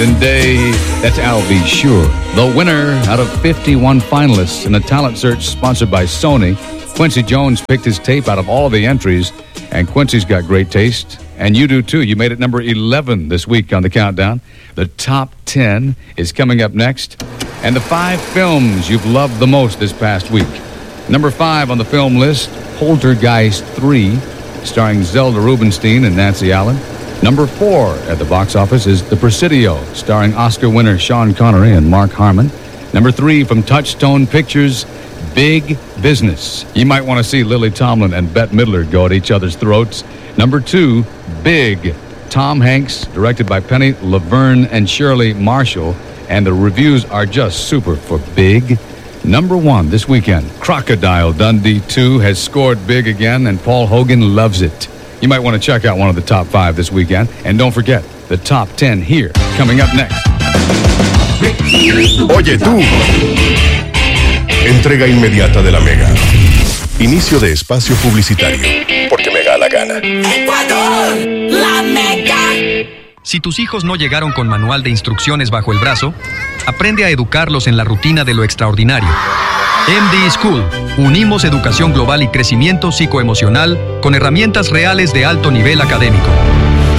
Day, that's I'll Be Sure. The winner out of 51 finalists in a talent search sponsored by Sony, Quincy Jones picked his tape out of all the entries, and Quincy's got great taste, and you do too. You made it number 11 this week on the countdown. The top 10 is coming up next, and the 5 films you've loved the most this past week. Number 5 on the film list, Poltergeist 3, starring Zelda Rubinstein and Nancy Allen. Number 4 at the box office is The Presidio, starring Oscar winner Sean Connery and Mark Harmon. Number 3 from Touchstone Pictures, Big Business. You might want to see Lily Tomlin and Bette Midler go at each other's throats. Number 2, Big, Tom Hanks, directed by Penny Laverne and Shirley Marshall, and the reviews are just super for Big. Number 1 this weekend, Crocodile Dundee 2 has scored big again, and Paul Hogan loves it. You might want to check out one of the top 5 this weekend. And don't forget, the top 10 here, coming up next. Oye tú, entrega inmediata de la Mega. Inicio de espacio publicitario, porque me da la gana. ¡Ecuador! ¡La Mega! Si tus hijos no llegaron con manual de instrucciones bajo el brazo, aprende a educarlos en la rutina de lo extraordinario. MD School. Unimos educación global y crecimiento psicoemocional con herramientas reales de alto nivel académico.